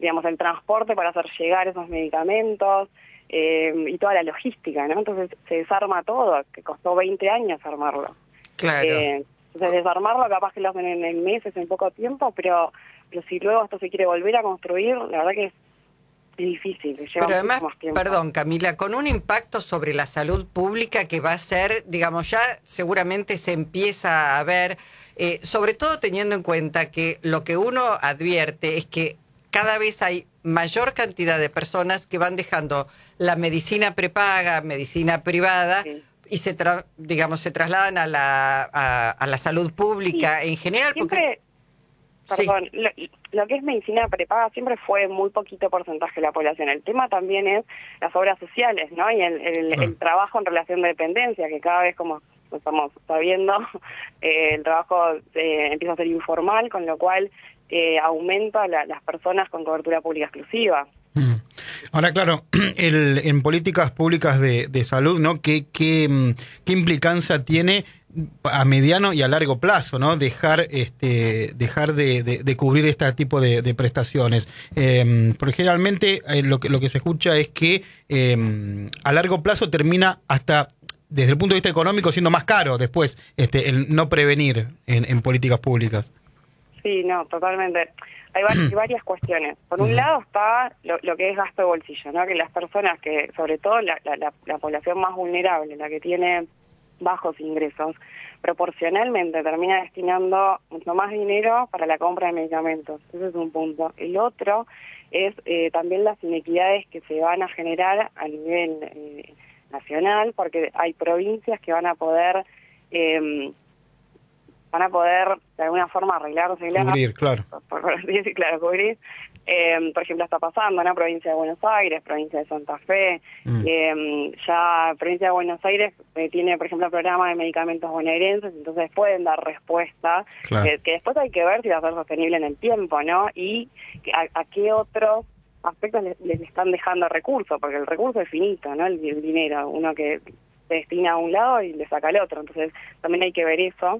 digamos, el transporte para hacer llegar esos medicamentos y toda la logística, ¿no? Entonces se desarma todo, que costó 20 años armarlo. Claro. Entonces desarmarlo capaz que lo hacen en meses, en poco tiempo, pero si luego esto se quiere volver a construir, la verdad que es difícil, lleva Pero además, mucho más tiempo. perdón Camila, con un impacto sobre la salud pública que va a ser, digamos, ya seguramente se empieza a ver, sobre todo teniendo en cuenta que lo que uno advierte es que cada vez hay mayor cantidad de personas que van dejando la medicina prepaga, medicina privada, Sí. y digamos, se trasladan a la salud pública en general. Siempre, perdón, lo que es medicina prepaga siempre fue muy poquito porcentaje de la población. El tema también es las obras sociales, ¿no? Y el trabajo en relación de dependencia, que cada vez, como estamos sabiendo, el trabajo empieza a ser informal, con lo cual aumenta las personas con cobertura pública exclusiva. Ahora, claro, en políticas públicas de salud, ¿no? ¿Qué implicancia tiene a mediano y a largo plazo, ¿no? Dejar de cubrir este tipo de prestaciones? Porque generalmente lo que se escucha es que a largo plazo termina hasta, desde el punto de vista económico, siendo más caro después el no prevenir en políticas públicas. Sí, no, totalmente. Hay varias cuestiones. Por un lado está lo que es gasto de bolsillo, ¿no? Que las personas que, sobre todo la población más vulnerable, la que tiene bajos ingresos, proporcionalmente termina destinando mucho más dinero para la compra de medicamentos. Ese es un punto. El otro es también las inequidades que se van a generar a nivel nacional, porque hay provincias que van a poder de alguna forma arreglarse. Cubrir, claro. Claro, cubrir. Por ejemplo, está pasando, ¿no? Provincia de Buenos Aires, provincia de Santa Fe. Ya provincia de Buenos Aires tiene, por ejemplo, el programa de medicamentos bonaerenses, entonces pueden dar respuesta, claro. que después hay que ver si va a ser sostenible en el tiempo, ¿no? Y a qué otros aspectos les están dejando recursos, porque el recurso es finito, ¿no? El dinero, uno que se destina a un lado y le saca al otro, entonces también hay que ver eso.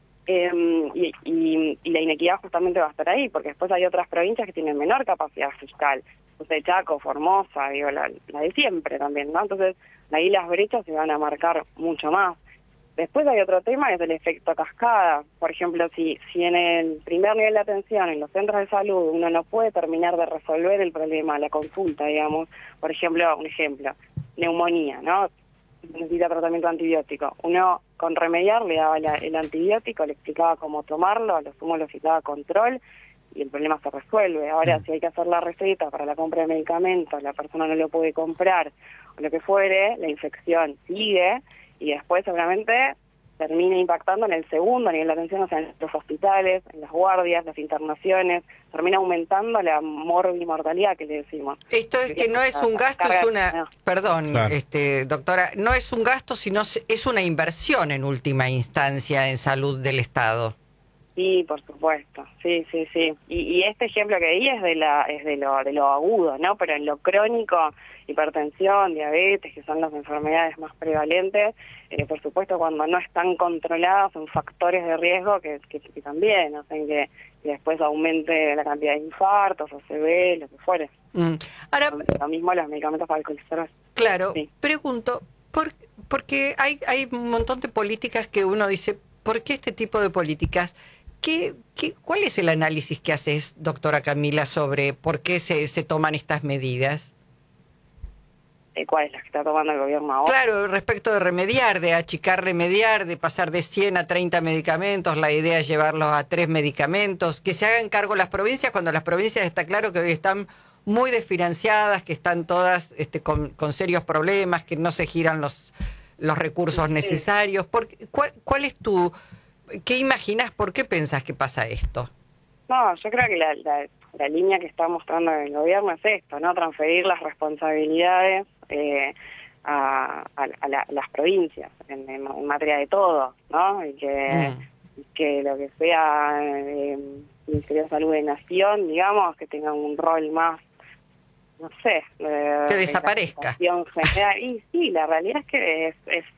Y la inequidad justamente va a estar ahí, porque después hay otras provincias que tienen menor capacidad fiscal, entonces Chaco, Formosa, digo, la de siempre también, ¿no? Entonces ahí las brechas se van a marcar mucho más. Después hay otro tema, es el efecto cascada. Por ejemplo, si en el primer nivel de atención, en los centros de salud, uno no puede terminar de resolver el problema, la consulta, digamos, por ejemplo, neumonía, ¿no? Necesita tratamiento antibiótico. Uno con remediar le daba el antibiótico, le explicaba cómo tomarlo, a lo sumo lo citaba control y el problema se resuelve. Ahora, si hay que hacer la receta para la compra de medicamentos, la persona no lo puede comprar o lo que fuere, la infección sigue y después seguramente termina impactando en el segundo nivel de atención, o sea, en los hospitales, en las guardias, las internaciones, termina aumentando la mortalidad que le decimos. Esto es que no es un gasto, es una... Perdón, claro. Doctora, no es un gasto, sino es una inversión en última instancia en salud del Estado. Sí, por supuesto, sí. Y este ejemplo que di es de lo agudo, ¿no? Pero en lo crónico, hipertensión, diabetes, que son las enfermedades más prevalentes, por supuesto cuando no están controladas son factores de riesgo que también hacen que después aumente la cantidad de infartos, ACV, lo que fuere. Ahora, lo mismo los medicamentos para el colesterol. Claro, sí. Pregunto, porque hay un montón de políticas que uno dice, ¿por qué este tipo de políticas? ¿Cuál es el análisis que haces, doctora Camila, sobre por qué se toman estas medidas? ¿Cuál es la que está tomando el gobierno ahora? Claro, respecto de remediar, de achicar remediar, de pasar de 100 a 30 medicamentos, la idea es llevarlos a 3 medicamentos, que se hagan cargo las provincias, cuando las provincias está claro que hoy están muy desfinanciadas, que están todas con serios problemas, que no se giran los recursos necesarios. ¿Cuál es qué imaginas, por qué pensás que pasa esto? No, yo creo que la línea que está mostrando el gobierno es esto, ¿no? Transferir las responsabilidades a las provincias en materia de todo, ¿no? Y que lo que sea Ministerio de Salud de Nación, digamos, que tenga un rol más, no sé, que desaparezca. General. Y sí, la realidad es que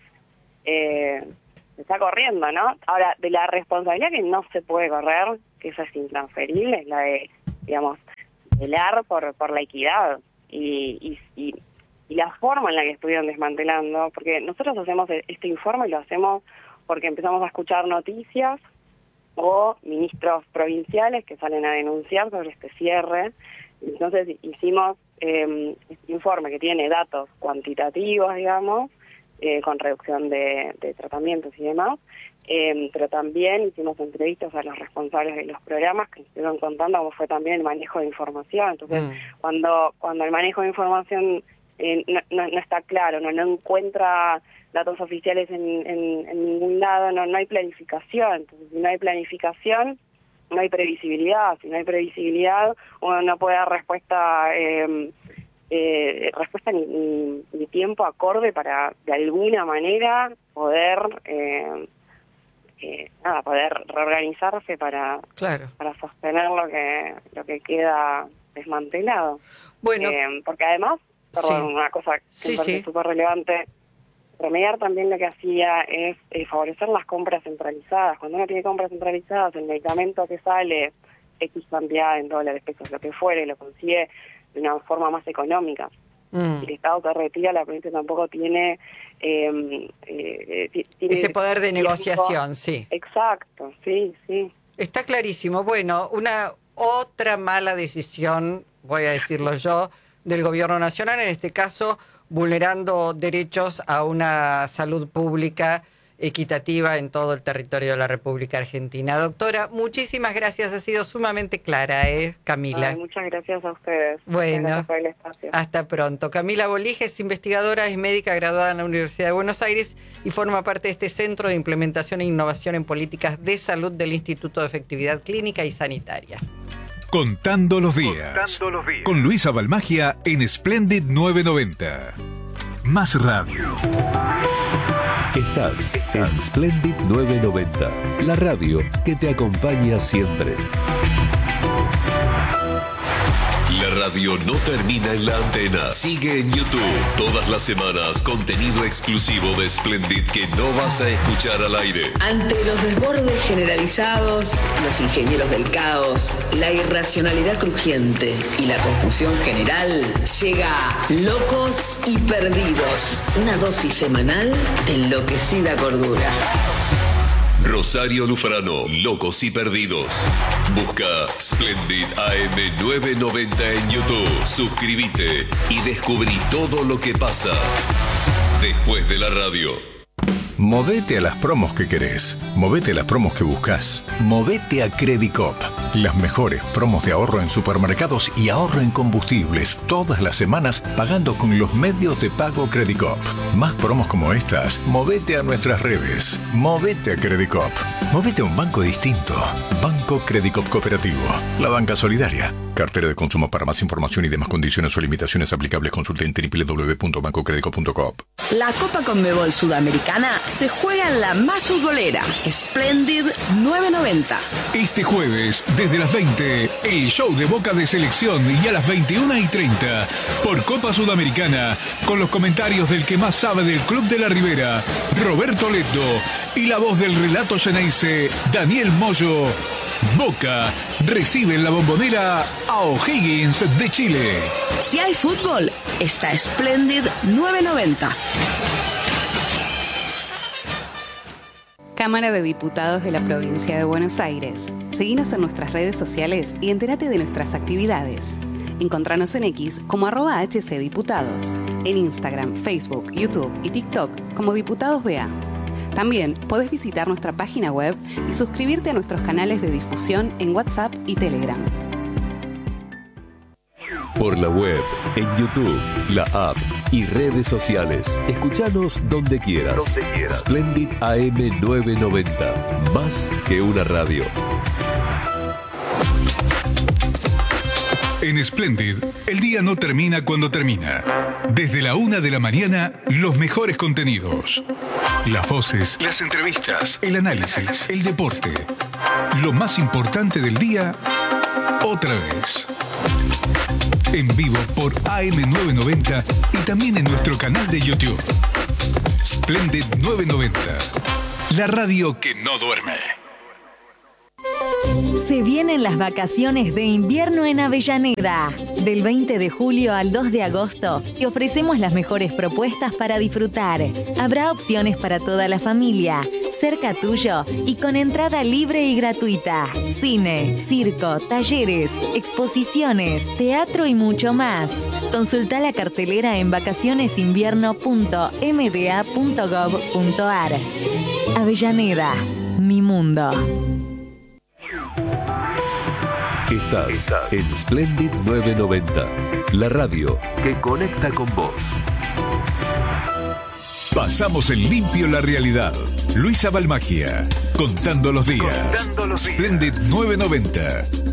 se está corriendo, ¿no? Ahora, de la responsabilidad que no se puede correr, que esa es intransferible, es la de, digamos, velar por la equidad y la forma en la que estuvieron desmantelando, porque nosotros hacemos este informe y lo hacemos porque empezamos a escuchar noticias o ministros provinciales que salen a denunciar sobre este cierre. Entonces hicimos este informe que tiene datos cuantitativos, digamos, con reducción de tratamientos y demás, pero también hicimos entrevistas a los responsables de los programas que nos estuvieron contando cómo fue también el manejo de información. Entonces, cuando el manejo de información no está claro, no encuentra datos oficiales en ningún lado, no hay planificación. Entonces, si no hay planificación, no hay previsibilidad. Si no hay previsibilidad, uno no puede dar respuesta ni tiempo acorde para, de alguna manera, poder reorganizarse para sostener lo que queda desmantelado. Bueno, porque además, una cosa que me parece súper relevante, Remediar también lo que hacía es favorecer las compras centralizadas. Cuando uno tiene compras centralizadas, el medicamento que sale X cantidad en dólares, pesos, lo que fuere, lo consigue de una forma más económica. Si el Estado se retira, la provincia tampoco tiene ese poder de negociación, sí. Exacto, sí. Está clarísimo. Bueno, una otra mala decisión, voy a decirlo yo, del Gobierno Nacional, en este caso vulnerando derechos a una salud pública equitativa en todo el territorio de la República Argentina. Doctora, muchísimas gracias, ha sido sumamente clara, Camila. Ay, muchas gracias a ustedes. Bueno, gracias por el espacio. Hasta pronto. Camila Bolija es investigadora, es médica graduada en la Universidad de Buenos Aires y forma parte de este Centro de Implementación e Innovación en Políticas de Salud del Instituto de Efectividad Clínica y Sanitaria. Contando los días. Con Luisa Balmagia en Splendid 990. Más radio. Estás en Splendid 990, la radio que te acompaña siempre. La radio no termina en la antena. Sigue en YouTube. Todas las semanas, contenido exclusivo de Splendid que no vas a escuchar al aire. Ante los desbordes generalizados, los ingenieros del caos, la irracionalidad crujiente y la confusión general, llega Locos y Perdidos. Una dosis semanal de enloquecida cordura. Rosario Lufrano, Locos y Perdidos. Busca Splendid AM 990 en YouTube. Suscríbete y descubrí todo lo que pasa después de la radio. Movete a las promos que querés. Movete a las promos que buscas. Movete a Credicop. Las mejores promos de ahorro en supermercados y ahorro en combustibles. Todas las semanas pagando con los medios de pago Credicop. Más promos como estas. Movete a nuestras redes. Movete a Credicop. Movete a un banco distinto. Banco Credicop Cooperativo. La banca solidaria. Cartera de consumo. Para más información y demás condiciones o limitaciones aplicables, consulte en www.bancocredico.coop. La Copa Conmebol Sudamericana se juega en la más futbolera, Splendid 990. Este jueves, desde las 20, el show de Boca de Selección y a las 21:30 por Copa Sudamericana, con los comentarios del que más sabe del Club de la Ribera, Roberto Leto, y la voz del relato Xeneize, Daniel Moyo. Boca recibe en la Bombonera a O'Higgins de Chile. Si hay fútbol, está Splendid 990. Cámara de Diputados de la Provincia de Buenos Aires. Seguinos en nuestras redes sociales y entérate de nuestras actividades. Encontranos en X como @HCDiputados, en Instagram, Facebook, YouTube y TikTok como Diputados BA. También podés visitar nuestra página web y suscribirte a nuestros canales de difusión en WhatsApp y Telegram. Por la web, en YouTube, la app y redes sociales. Escuchanos donde quieras. Splendid AM 990. Más que una radio. En Splendid, el día no termina cuando termina. Desde la 1 de la mañana, los mejores contenidos. Las voces, las entrevistas, el análisis, el deporte. Lo más importante del día, otra vez. En vivo por AM990 y también en nuestro canal de YouTube. Splendid 990. La radio que no duerme. Se vienen las vacaciones de invierno en Avellaneda. Del 20 de julio al 2 de agosto te ofrecemos las mejores propuestas para disfrutar. Habrá opciones para toda la familia, cerca tuyo y con entrada libre y gratuita. Cine, circo, talleres, exposiciones, teatro y mucho más. Consulta la cartelera en vacacionesinvierno.mda.gov.ar. Avellaneda, mi mundo. Estás en Splendid 990, la radio que conecta con vos. Pasamos en limpio la realidad. Luisa Balmagia, contando los días. Splendid 990.